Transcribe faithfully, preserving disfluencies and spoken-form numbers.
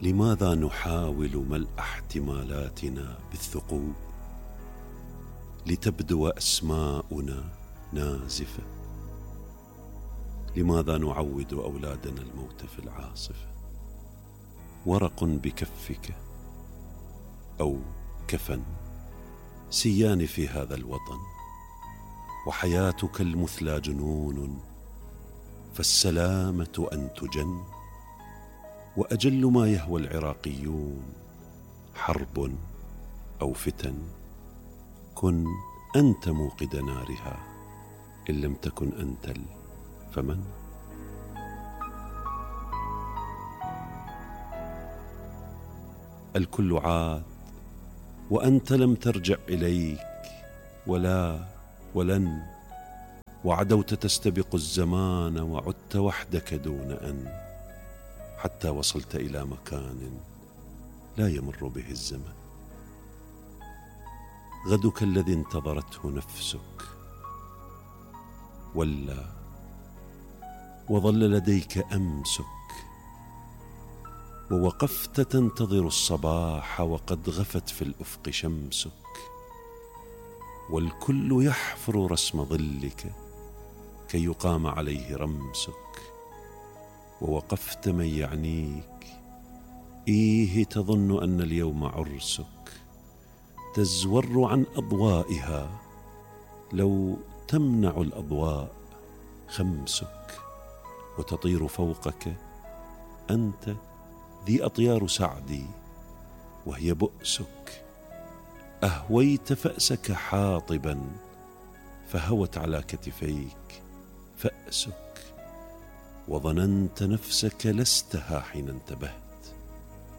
لماذا نحاول ملء احتمالاتنا بالثقوب لتبدو أسماؤنا نازفة؟ لماذا نعود أولادنا الموت في العاصفة؟ ورق بكفك أو كفن سيان في هذا الوطن، وحياتك المثلى جنون، فالسلامة أن تجن. وأجل ما يهوى العراقيون حرب أو فتن، كن أنت موقد نارها إن لم تكن أنت فمن. الكل عاد وأنت لم ترجع إليك، ولا ولن، وعدوت تستبق الزمان وعدت وحدك دون أن، حتى وصلت إلى مكان لا يمر به الزمن. غدك الذي انتظرته نفسك ولا وظل لديك أمسك، ووقفت تنتظر الصباح وقد غفت في الأفق شمسك، والكل يحفر رسم ظلك كي يقام عليه رمسك. ووقفت من يعنيك، إيه تظن أن اليوم عرسك؟ تزور عن أضوائها لو تمنع الأضواء خمسك، وتطير فوقك أنت ذي أطيار سعدي وهي بؤسك. أهويت فأسك حاطبا فهوت على كتفيك فأسك، وظننت نفسك لستها حين انتبهت،